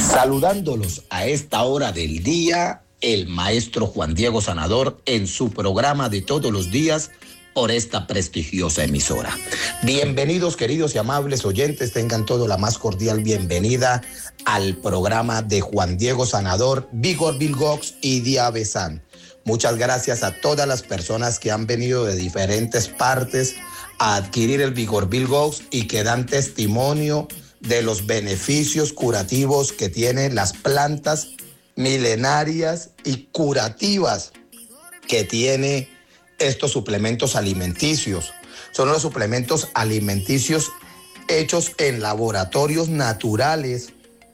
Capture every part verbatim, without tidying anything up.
Saludándolos a esta hora del día, el maestro Juan Diego Sanador en su programa de todos los días por esta prestigiosa emisora. Bienvenidos, queridos y amables oyentes, tengan toda la más cordial bienvenida al programa de Juan Diego Sanador, Vigor Bilgox y Diabesan. Muchas gracias a todas las personas que han venido de diferentes partes a adquirir el Vigor Bilgox y que dan testimonio de los beneficios curativos que tienen las plantas milenarias y curativas que tiene estos suplementos alimenticios. Son los suplementos alimenticios hechos en laboratorios naturales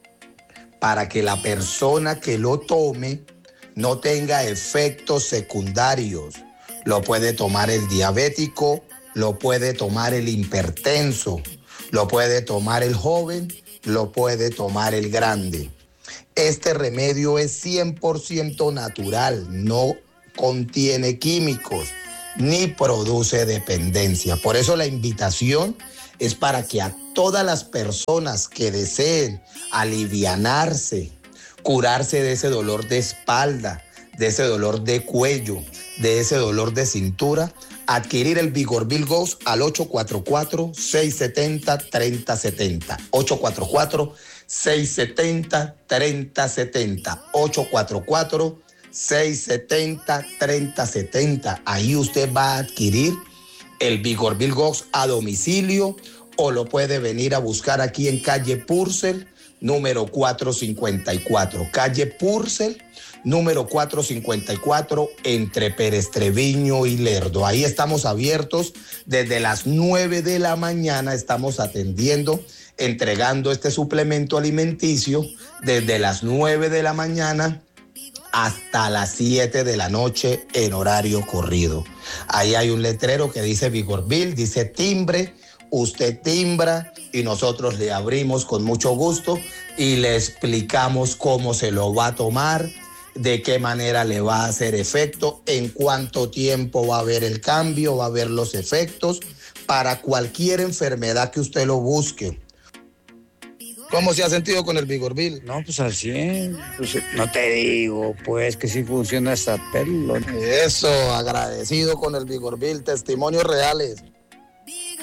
para que la persona que lo tome no tenga efectos secundarios. Lo puede tomar el diabético, lo puede tomar el hipertenso, lo puede tomar el joven, lo puede tomar el grande. Este remedio es cien por ciento natural, no contiene químicos ni produce dependencia. Por eso la invitación es para que a todas las personas que deseen alivianarse, curarse de ese dolor de espalda, de ese dolor de cuello, de ese dolor de cintura, adquirir el Vigor Bilgox al ocho cuatro cuatro, seis siete cero, tres cero siete cero. ocho cuatro cuatro, seis siete cero, tres cero siete cero. ocho cuatro cuatro, seis siete cero, tres cero siete cero. Ahí usted va a adquirir el Vigor Bilgox a domicilio o lo puede venir a buscar aquí en calle Purcell, número cuatrocientos cincuenta y cuatro. Calle Purcell, número cuatrocientos cincuenta y cuatro, entre Pérez Treviño y Lerdo. Ahí estamos abiertos desde las nueve de la mañana, estamos atendiendo, entregando este suplemento alimenticio desde las nueve de la mañana hasta las siete de la noche en horario corrido. Ahí hay un letrero que dice Vigor Bill, dice timbre, usted timbra y nosotros le abrimos con mucho gusto y le explicamos cómo se lo va a tomar, de qué manera le va a hacer efecto, en cuánto tiempo va a haber el cambio, va a haber los efectos para cualquier enfermedad que usted lo busque. ¿Cómo se ha sentido con el Vigor Bill? No, pues al cien, pues, no te digo, pues que sí funciona hasta pelo. Eso, agradecido con el Vigor Bill, testimonios reales.